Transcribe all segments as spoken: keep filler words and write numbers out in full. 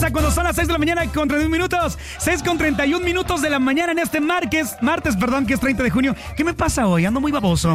pasa cuando son las seis de la mañana con treinta y un minutos? seis con treinta y un minutos de la mañana en este martes, martes, perdón, que es treinta de junio. ¿Qué me pasa hoy? Ando muy baboso.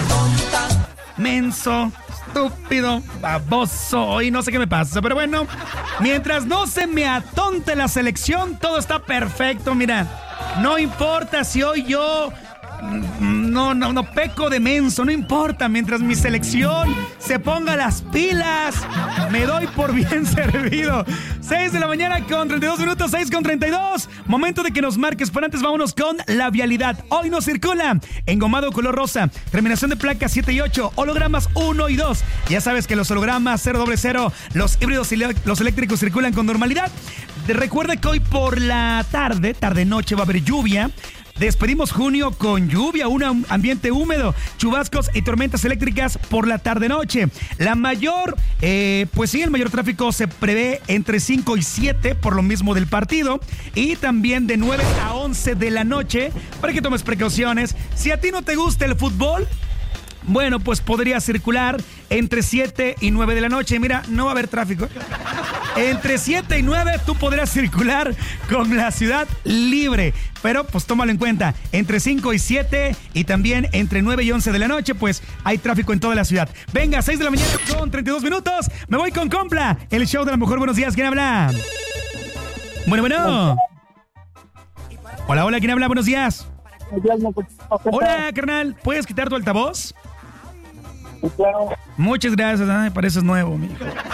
Menso, estúpido, baboso. Hoy no sé qué me pasa, pero bueno. Mientras no se me atonte la selección, todo está perfecto, mira. No importa si hoy yo... No, no, no peco de menso, no importa. Mientras mi selección se ponga las pilas, me doy por bien servido. seis de la mañana con treinta y dos minutos, seis con treinta y dos. Momento de que nos marques, pero antes vámonos con la vialidad. Hoy no circula engomado color rosa, terminación de placas siete y ocho, hologramas uno y dos. Ya sabes que los hologramas cero doble cero, los híbridos y los eléctricos circulan con normalidad. Recuerda que hoy por la tarde, tarde-noche va a haber lluvia. Despedimos junio con lluvia, un ambiente húmedo, chubascos y tormentas eléctricas por la tarde-noche. La mayor, eh, pues sí, el mayor tráfico se prevé entre cinco y siete por lo mismo del partido. Y también de nueve a once de la noche, para que tomes precauciones. Si a ti no te gusta el fútbol, bueno, pues podría circular entre siete y nueve de la noche. Mira, no va a haber tráfico. Entre siete y nueve tú podrás circular con la ciudad libre. Pero pues tómalo en cuenta. Entre cinco y siete y también entre nueve y once de la noche, pues hay tráfico en toda la ciudad. Venga, seis de la mañana con treinta y dos minutos. Me voy con Compla, el show de la mujer. Buenos días, ¿quién habla? Bueno, bueno. Hola, hola, ¿quién habla? Buenos días. Hola, carnal. ¿Puedes quitar tu altavoz? Claro. Muchas gracias. Ay, pareces nuevo, mijo.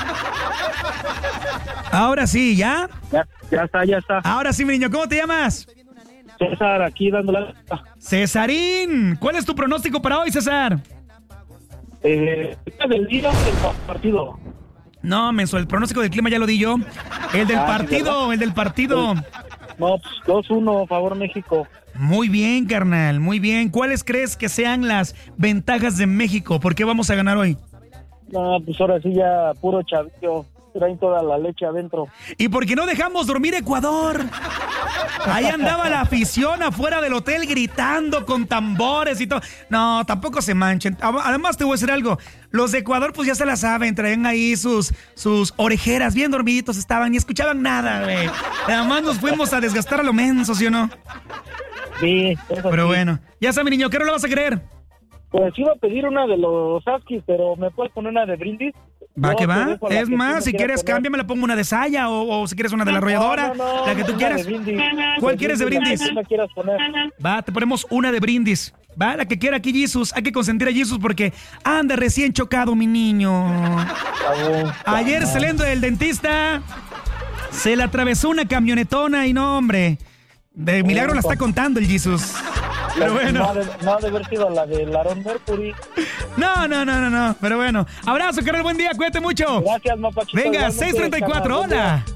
Ahora sí, ¿ya? ¿ya? Ya está, ya está. Ahora sí, mi niño. ¿Cómo te llamas? César, aquí dándole. Cesarín. ¿Cuál es tu pronóstico para hoy, César? Eh, del día del partido. No, menso, el pronóstico del clima ya lo di yo. El del ah, partido, ¿sí, el del partido. No, pues dos uno, favor México. Muy bien, carnal, muy bien. ¿Cuáles crees que sean las ventajas de México? ¿Por qué vamos a ganar hoy? No, pues ahora sí ya puro chavillo. Traen toda la leche adentro. ¿Y por qué no dejamos dormir Ecuador? Ahí andaba la afición afuera del hotel gritando con tambores y todo. No, tampoco se manchen. Además te voy a decir algo. Los de Ecuador pues ya se la saben. Traían ahí sus, sus orejeras. Bien dormiditos estaban. Ni escuchaban nada, güey. Además nos fuimos a desgastar a lo menso, ¿sí o no? Sí. Eso Pero sí. bueno. Ya está, mi niño. ¿Qué no lo vas a querer? Pues iba a pedir una de los Huskies, pero ¿me puedes poner una de Brindis? Va No, que va. te dejo la Es que más, tú si me quieres, poner. cámbiame, la pongo una de Saya o, o si quieres una de la arrolladora, No, no, no, la que tú una quieras. de Brindis. ¿Cuál quieres de Brindis? La que tú me quieras poner. Va, te ponemos una de Brindis. Va, la que quiera aquí Jesus. Hay que consentir a Jesus porque anda recién chocado, mi niño. Ayer saliendo del dentista, se le atravesó una camionetona y no, hombre. De milagro la está contando el Jesus. Pero bueno. No ha, de, no ha de haber sido la de Aaron Mercury. No, no, no, no, no. Pero bueno. Abrazo, carnal, buen día, cuídate mucho. Gracias, mapachito. Venga, Igualmente, seis treinta y cuatro, carnal, buen día. hola.